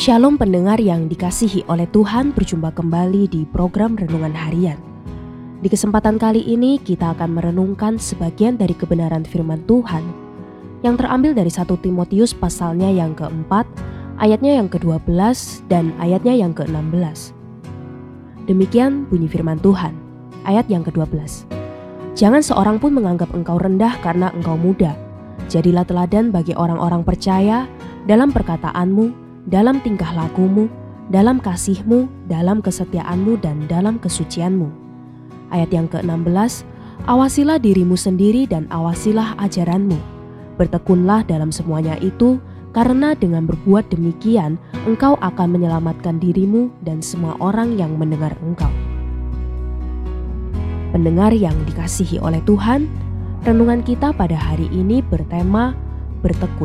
Shalom pendengar yang dikasihi oleh Tuhan, berjumpa kembali di program Renungan Harian. Di kesempatan kali ini kita akan merenungkan sebagian dari kebenaran firman Tuhan yang terambil dari 1 Timotius pasalnya yang keempat, ayatnya yang ke-12 dan ayatnya yang ke-16. Demikian bunyi firman Tuhan, ayat yang ke-12. Jangan seorang pun menganggap engkau rendah karena engkau muda. Jadilah teladan bagi orang-orang percaya dalam perkataanmu, dalam tingkah lakumu, dalam kasihmu, dalam kesetiaanmu, dan dalam kesucianmu. Ayat yang ke-16, awasilah dirimu sendiri dan awasilah ajaranmu. Bertekunlah dalam semuanya itu, karena dengan berbuat demikian, engkau akan menyelamatkan dirimu dan semua orang yang mendengar engkau. Pendengar yang dikasihi oleh Tuhan, renungan kita pada hari ini bertema bertekun.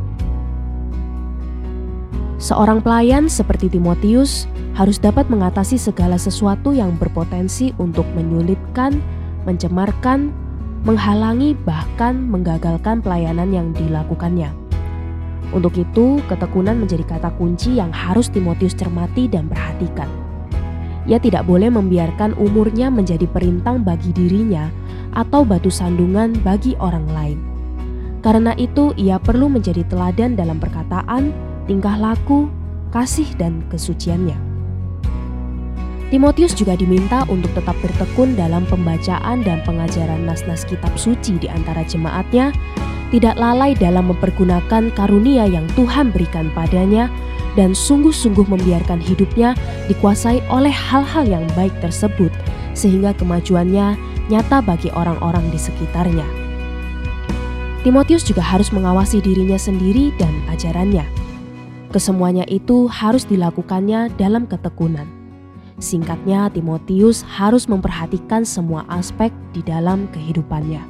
Seorang pelayan seperti Timotius harus dapat mengatasi segala sesuatu yang berpotensi untuk menyulitkan, mencemarkan, menghalangi, bahkan menggagalkan pelayanan yang dilakukannya. Untuk itu, ketekunan menjadi kata kunci yang harus Timotius cermati dan perhatikan. Ia tidak boleh membiarkan umurnya menjadi perintang bagi dirinya atau batu sandungan bagi orang lain. Karena itu, ia perlu menjadi teladan dalam perkataan, tingkah laku, kasih, dan kesuciannya. Timotius juga diminta untuk tetap bertekun dalam pembacaan dan pengajaran nas-nas kitab suci di antara jemaatnya, tidak lalai dalam mempergunakan karunia yang Tuhan berikan padanya, dan sungguh-sungguh membiarkan hidupnya dikuasai oleh hal-hal yang baik tersebut, sehingga kemajuannya nyata bagi orang-orang di sekitarnya. Timotius juga harus mengawasi dirinya sendiri dan ajarannya. Kesemuanya itu harus dilakukannya dalam ketekunan. Singkatnya, Timotius harus memperhatikan semua aspek di dalam kehidupannya.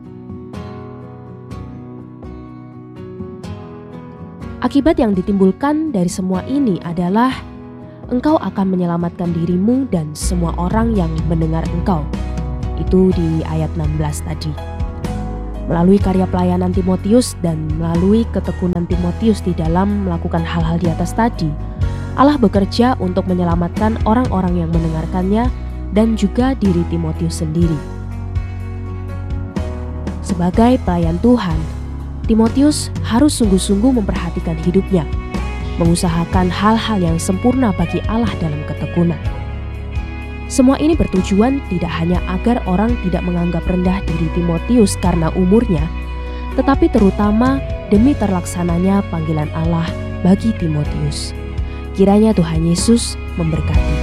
Akibat yang ditimbulkan dari semua ini adalah engkau akan menyelamatkan dirimu dan semua orang yang mendengar engkau. Itu di ayat 16 tadi. Melalui karya pelayanan Timotius dan melalui ketekunan Timotius di dalam melakukan hal-hal di atas tadi, Allah bekerja untuk menyelamatkan orang-orang yang mendengarkannya dan juga diri Timotius sendiri. Sebagai pelayan Tuhan, Timotius harus sungguh-sungguh memperhatikan hidupnya, mengusahakan hal-hal yang sempurna bagi Allah dalam ketekunan. Semua ini bertujuan tidak hanya agar orang tidak menganggap rendah diri Timotius karena umurnya, tetapi terutama demi terlaksananya panggilan Allah bagi Timotius. Kiranya Tuhan Yesus memberkati.